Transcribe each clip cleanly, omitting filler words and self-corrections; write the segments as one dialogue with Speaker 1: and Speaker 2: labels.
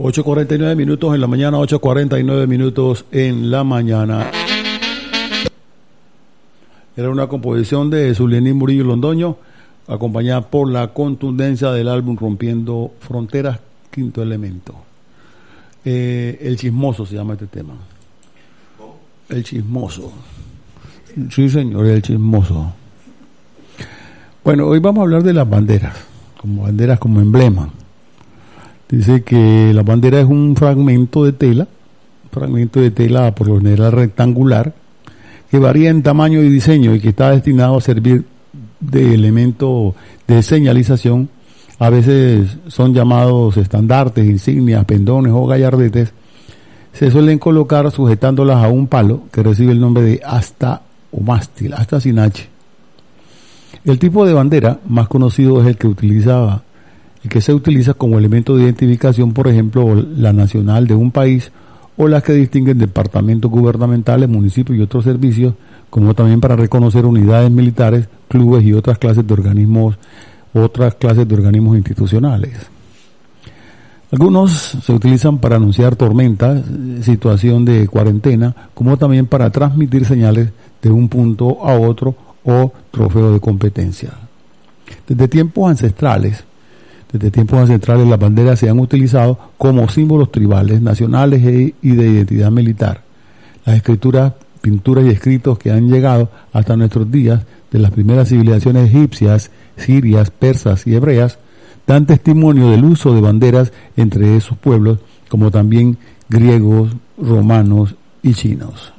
Speaker 1: 8:49 minutos en la mañana, 8:49 minutos en la mañana. Era una composición de Zulianí Murillo Londoño, acompañada por la contundencia del álbum Rompiendo Fronteras, Quinto Elemento. El Chismoso se llama este tema. El Chismoso. Sí, señor, el Chismoso. Bueno, hoy vamos a hablar de las banderas como emblema. Dice que la bandera es un fragmento de tela por lo general rectangular, que varía en tamaño y diseño y que está destinado a servir de elemento de señalización. A veces son llamados estandartes, insignias, pendones o gallardetes. Se suelen colocar sujetándolas a un palo que recibe el nombre de asta o mástil, asta sin H. El tipo de bandera más conocido es el que se utiliza como elemento de identificación, por ejemplo, la nacional de un país o las que distinguen departamentos gubernamentales, municipios y otros servicios, como también para reconocer unidades militares, clubes y otras clases de organismos institucionales. Algunos se utilizan para anunciar tormentas, situación de cuarentena, como también para transmitir señales de un punto a otro o trofeo de competencia. Desde tiempos ancestrales las banderas se han utilizado como símbolos tribales, nacionales y de identidad militar. Las escrituras, pinturas y escritos que han llegado hasta nuestros días de las primeras civilizaciones egipcias, sirias, persas y hebreas dan testimonio del uso de banderas entre esos pueblos, como también griegos, romanos y chinos.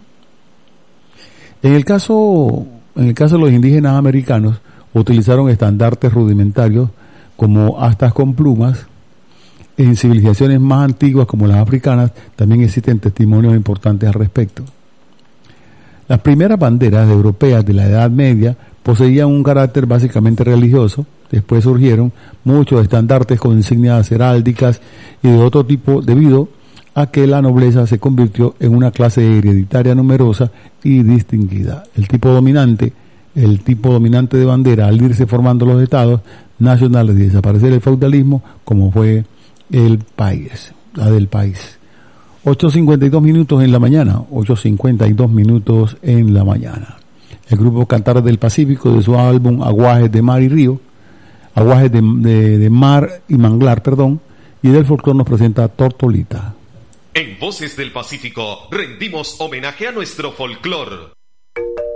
Speaker 1: En el caso de los indígenas americanos, utilizaron estandartes rudimentarios como astas con plumas. En civilizaciones más antiguas como las africanas también existen testimonios importantes al respecto. Las primeras banderas europeas de la Edad Media poseían un carácter básicamente religioso. Después surgieron muchos estandartes con insignias heráldicas y de otro tipo debido a que la nobleza se convirtió en una clase hereditaria numerosa y distinguida. El tipo dominante de bandera, al irse formando los estados nacionales y desaparecer el feudalismo, como fue la del país. 8:52 minutos en la mañana, 8:52 minutos en la mañana. El grupo Cantares del Pacífico, de su álbum Aguajes de Mar y Río, Aguajes de Mar y Manglar, y del folclore nos presenta Tortolita.
Speaker 2: En Voces del Pacífico rendimos homenaje a nuestro folclor.